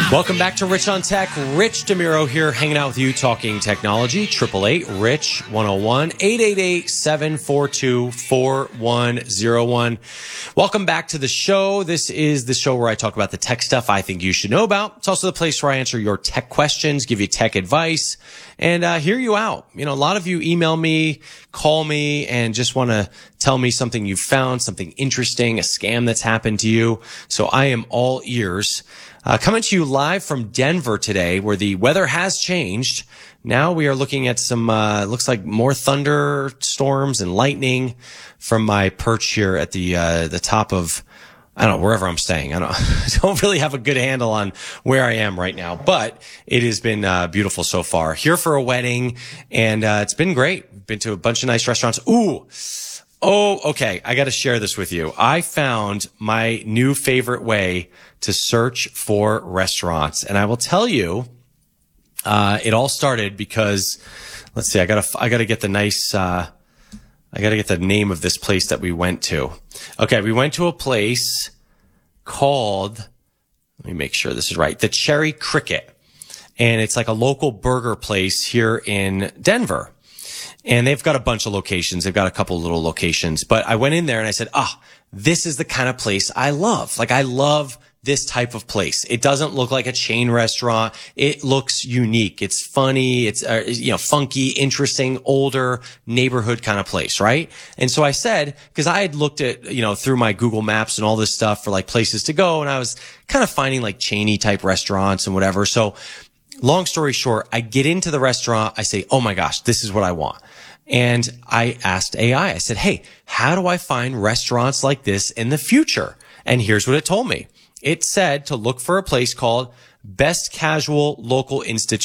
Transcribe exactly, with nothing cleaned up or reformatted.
Welcome back to Rich on Tech. Rich DeMiro here, hanging out with you, talking technology. eight eight eight, rich one oh one, eight eight eight, seven four two, four one oh one. Welcome back to the show. This is the show where I talk about the tech stuff I think you should know about. It's also the place where I answer your tech questions, give you tech advice, and uh, hear you out. You know, a lot of you email me, call me, and just want to tell me something you found, something interesting, a scam that's happened to you. So I am all ears. Uh, coming to you live from Denver today, where the weather has changed. Now we are looking at some, uh, looks like more thunderstorms and lightning from my perch here at the, uh, the top of, I don't know, wherever I'm staying. I don't, I don't really have a good handle on where I am right now, but it has been, uh, beautiful so far. Here for a wedding, and, uh, it's been great. Been to a bunch of nice restaurants. Ooh. Oh, okay. I got to share this with you. I found my new favorite way to search for restaurants. And I will tell you, uh, it all started because, let's see, I got to, I got to get the nice, uh, I got to get the name of this place that we went to. Okay. We went to a place called, let me make sure this is right, the Cherry Cricket. And it's like a local burger place here in Denver. And they've got a bunch of locations. They've got a couple little locations. But I went in there and I said, ah, this is the kind of place I love. Like, I love this type of place. It doesn't look like a chain restaurant. It looks unique. It's funny. It's, uh, you know, funky, interesting, older neighborhood kind of place, right? And so I said, because I had looked at, you know, through my Google Maps and all this stuff for like places to go. And I was kind of finding like chainy type restaurants and whatever. So long story short, I get into the restaurant. I say, oh my gosh, this is what I want. And I asked A I, I said, hey, how do I find restaurants like this in the future? And here's what it told me. It said to look for a place called Best Casual Local Institute.